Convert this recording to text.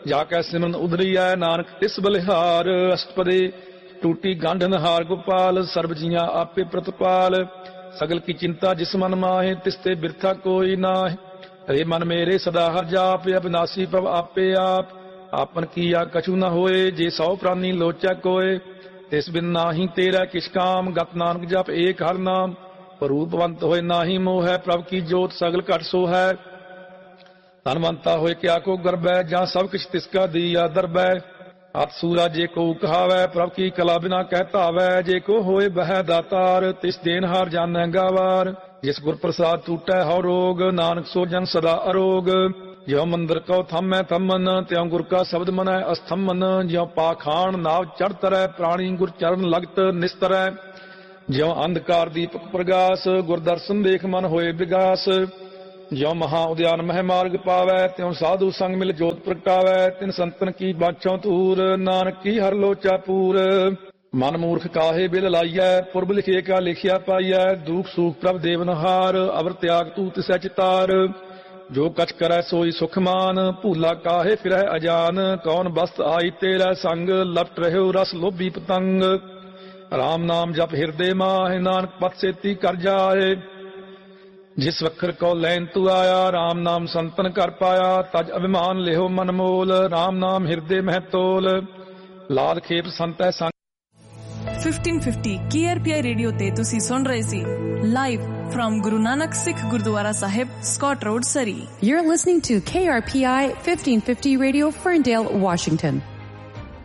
ਜਾ ਕੈ ਸਿਮਰਨ ਉਧਰੀਐ ਨਾਨਕ ਤਿਸ ਬਲਿਹਾਰ। ਅਸ਼ਟਪਦੇ ਟੂਟੀ ਗੰਢ ਹਾਰ ਗੋਪਾਲ ਸਰਬ ਜੀਆਂ ਆਪੇ ਪ੍ਰਤਪਾਲ। ਸਗਲ ਕੀ ਚਿੰਤਾ ਜਿਸ ਮਨ ਮਾਹੇ ਤਿਸ ਤੇ ਬਿਰਥਾ ਕੋਈ ਨਾਹਿ। ਰੇ ਮਨ ਮੇਰੇ ਸਦਾ ਹਰ ਜਾਪ ਅਬਿਨਾਸੀ ਪ੍ਰਭ ਆਪੇ ਆਪ। ਆਪਨ ਕੀਆ ਕਛੂ ਨ ਹੋਏ ਜੇ ਸੌ ਪ੍ਰਾਨੀ ਲੋਚੈ ਕੋਏ। ਤਿਸ ਬਿਨ ਨਾਹੀ ਤੇਰਾ ਕਿਛ ਕਾਮ ਗਤ ਨਾਨਕ ਜਪ ਏਕ ਹਰ ਨਾਮ। ਰੂਪਵੰਤ ਹੋਏ ਨਾਹੀ ਮੋਹ ਹੈ ਪ੍ਰਭ ਕੀ ਜੋਤ ਸਗਲ ਘਟ ਸੋ ਹੈ। ਧਨਵੰਤਾ ਹੋਏ ਕਿਆ ਕੋ ਗਰਬੈ ਜਾਂ ਸਭ ਕਿਛ ਤਿਸਕਾ ਦੀਆ ਦਰਬੈ। ਹੱਥ ਸੂਰਾ ਜੇ ਕੋ ਕਹਾਵੈ ਪ੍ਰਭ ਕੀ ਕਲਾ ਬਿਨਾ ਕਹਿ ਧਾਵੈ। ਜੇ ਕੋ ਹੋਏ ਬਹਿ ਦਾਤਾਰ ਤਿਸ ਦੇਨਹਾਰ ਜਾਣੈ ਗਾਵਾਰ। ਜਿਸ ਗੁਰ ਪ੍ਰਸਾਦ ਟੂਟੈ ਹਉ ਰੋਗ ਨਾਨਕ ਸੋ ਜਨ ਸਦਾ ਅਰੋਗ। ਜਿਉ ਮੰਦਰ ਕਉ ਥੰਮੈ ਥੰਮਨ ਤਿਉ ਗੁਰ ਕਾ ਸ਼ਬਦ ਮਨੈ ਅਸਥੰਮਨ। ਜਿਉ ਪਾਖਾਨ ਨਾਵ ਚੜ੍ਹ ਤਰੈ ਪ੍ਰਾਣੀ ਗੁਰ ਚਰਨ ਲਗਤ ਨਿਸਤਰੈ। ਜਿਉ ਅੰਧਕਾਰ ਦੀਪਕ ਪ੍ਰਗਾਸ ਗੁਰ ਦਰਸ਼ਨ ਦੇਖ ਮਨ ਹੋਏ ਵਿਗਾਸ। ਜਿਉ ਮਹਾ ਉਦਿਆਨ ਮਹਿ ਮਾਰਗ ਪਾਵੈ ਤਿਉ ਸਾਧੂ ਸੰਗ ਮਿਲ ਜੋਤ ਪ੍ਰਗਟਾਵੈ। ਤਿਨ ਸੰਤਨ ਕੀ ਬਾਛੋਂ ਧੂਰ ਨਾਨਕ ਕੀ ਹਰ ਲੋਚਾ ਪੂਰ। ਮਨ ਮੂਰਖ ਕਾਹੇ ਬਿਲ ਲਾਈਐ ਪੁਰਬ ਲਿਖੇ ਕਾ ਲਿਖਿਆ ਪਾਈਐ। ਦੁਖ ਸੂਖ ਪ੍ਰਭ ਦੇਵਨਹਾਰ ਅਵਰ ਤਿਆਗ ਤੂ ਤਿਸੈ ਚਿਤਾਰ। ਜੋ ਕਛ ਕਰੈ ਸੋਈ ਸੁਖਮਾਨ ਭੂਲਾ ਕਾਹੇ ਫਿਰੈ ਅਜਾਨ। ਕੌਣ ਬਸਤ ਆਈ ਤੇਰਾ ਸੰਗ ਲਪਟ ਰਹਿਓ ਰਸ ਲੋਭੀ ਪਤੰਗ। ਰਾਮ ਨਾਮ ਜਪ ਹਿਰਦੇ ਮਾਹਿ ਨਾਨਕ ਪਤ ਸੇਤੀ ਕਰ ਜਾਏ। ਜਿਸ ਵਖਰ ਕੋ ਲੈਨ ਤੂ ਆਇਆ ਰਾਮ ਨਾਮ ਸੰਤਨ ਕਰ ਪਾਇਆ। ਤਜ ਅਭਿਮਾਨ ਲਿਓ ਮਨ ਮੋਲ ਰਾਮ ਨਾਮ ਹਿਰਦੇ ਮਹਿ ਤੋਲ। ਲਾਲ ਖੇਪ ਸੰਤੈ ਸੰਗ 1550 KRPI ਰੇਡੀਓ ਤੇ ਤੁਸੀਂ ਸੁਣ ਰਹੇ ਸੀ live from Guru Nanak Sikh Gurdwara Sahib, Scott Road, Surrey. You're listening to KRPI 1550 Radio, Ferndale, Washington.